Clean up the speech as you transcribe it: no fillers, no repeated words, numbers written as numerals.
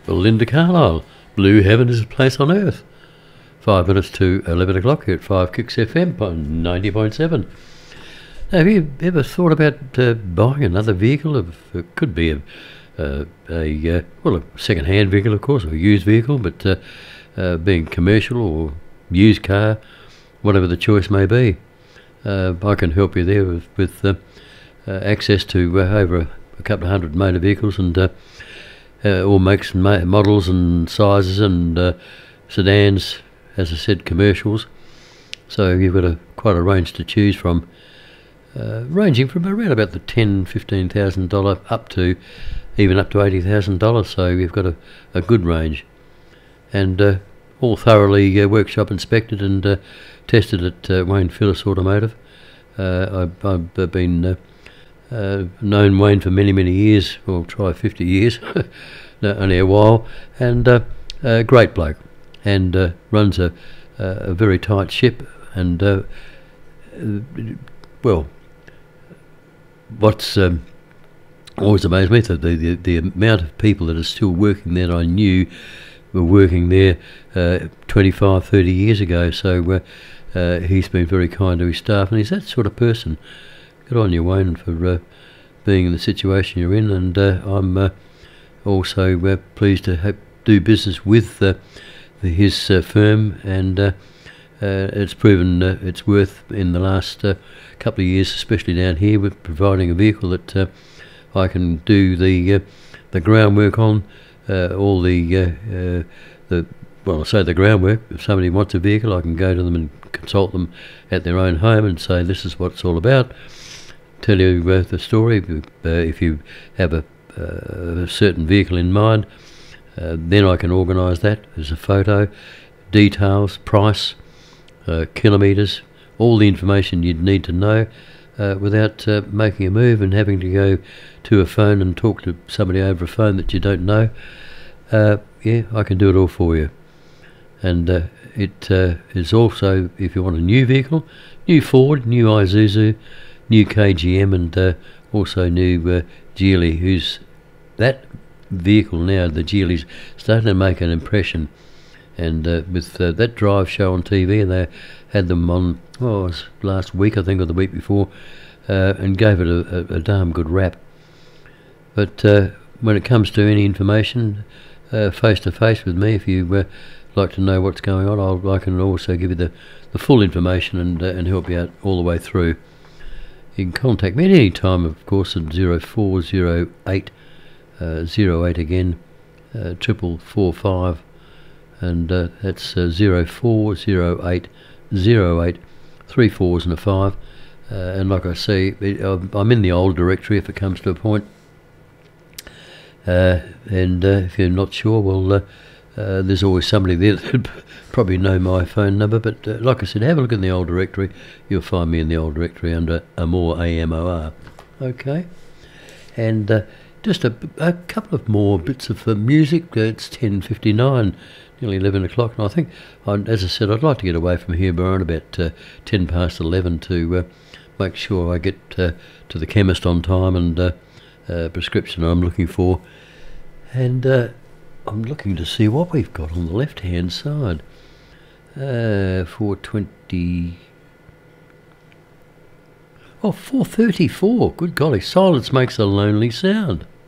Linda Carlisle. Blue Heaven is a place on earth. 5 minutes to 11 o'clock here at 5 Kicks FM on 90.7. Have you ever thought about buying another vehicle? It could be a second-hand vehicle, of course, or a used vehicle, but being commercial or used car, whatever the choice may be. I can help you there with access to over a couple of hundred motor vehicles and all makes and models and sizes and sedans, as I said, commercials. So you've got quite a range to choose from, ranging from around about the $10,000-15,000 up to $80,000. So you've got a good range, and all thoroughly workshop inspected and tested at Wayne Phillips Automotive. I've been known Wayne for many years, or try 50 years, no, only a while, and a great bloke, and runs a very tight ship, and well, what's always amazed me, the amount of people that are still working there that I knew were working there 25, 30 years ago. So he's been very kind to his staff, and he's that sort of person. Good on you, Wayne, for being in the situation you're in, and I'm also pleased to do business with his firm, and it's proven its worth in the last couple of years, especially down here, with providing a vehicle that I can do the groundwork on, all the groundwork. If somebody wants a vehicle, I can go to them and consult them at their own home and say, this is what it's all about. Tell you the story. If you have a certain vehicle in mind, then I can organise that. There's a photo, details, price, kilometres, all the information you'd need to know without making a move and having to go to a phone and talk to somebody over a phone that you don't know. Yeah, I can do it all for you. And it is also, if you want a new vehicle, new Ford, new Isuzu, new KGM, and also new Geely, who's that vehicle now, the Geely's starting to make an impression. And with that drive show on TV, and they had them on, it was last week, I think, or the week before, and gave it a damn good rap. But when it comes to any information, face to face with me, if you like to know what's going on, I can also give you the full information and help you out all the way through. You can contact me at any time, of course, at 0408 08 again, 4445, and that's 0408 08 3 4s and a 5. And like I say, I'm in the old directory if it comes to a point. And if you're not sure, well, there's always somebody there that probably know my phone number. But like I said, have a look in the old directory. You'll find me in the old directory under Amor, AMOR. Okay. And just a couple of more bits of music. It's 10:59, nearly 11 o'clock. And I think, as I said, I'd like to get away from here by around about 10 past 11 to make sure I get to the chemist on time and prescription I'm looking for. And I'm looking to see what we've got on the left hand side. 4:20. Oh, 4:34. Good golly, silence makes a lonely sound.